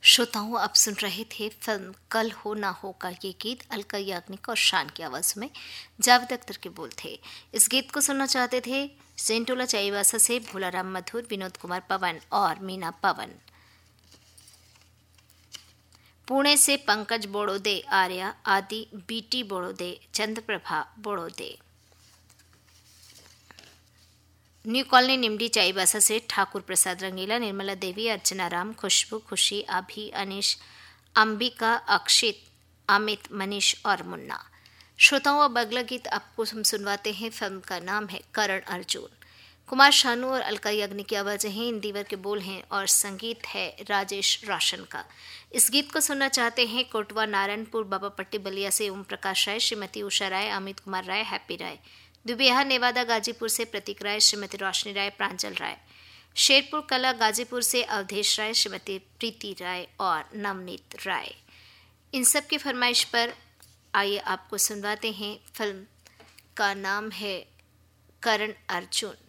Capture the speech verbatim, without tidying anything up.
श्रोताओं, आप सुन रहे थे फिल्म कल हो ना हो का ये गीत अलका याग्निक और शान की आवाज में। जावेद अख्तर के बोल थे। इस गीत को सुनना चाहते थे सेंटोला चाईबासा से भोलाराम मधुर, विनोद कुमार पवन और मीना पवन। पुणे से पंकज बोड़ोदे, आर्या आदि, BT बोड़ोदे, Chandraprabha बोड़ोदे। New colony निमडी Chaibasa से ठाकुर प्रसाद रंगीला, निर्मला देवी, अर्चना राम, खुशबू, खुशी, अभी, अनिश, अंबिका, अक्षित, अमित, मनीष और मुन्ना। श्रोताओं, अब अगला गीत आपको हम सुनवाते हैं। फिल्म का नाम है करण अर्जुन। कुमार शानू और अलका याग्निक की आवाजें हैं, इंदिवर के बोल हैं और संगीत है राजेश रोशन का। इस गीत को सुनना चाहते हैं कोटवा, नारायणपुर, बाबा पट्टी, बलिया से ओम प्रकाश राय, श्रीमती उषा राय, अमित कुमार राय, हैप्पी राय। दुबिहा, नेवादा, गाजीपुर से प्रतीक राय, श्रीमती रोशनी राय, प्रांजल राय। शेरपुर कला, गाजीपुर से अवधेश राय, श्रीमती प्रीति राय और नवनीत राय। इन सब की फरमाइश पर आइए आपको सुनवाते हैं। फिल्म का नाम है करण अर्जुन।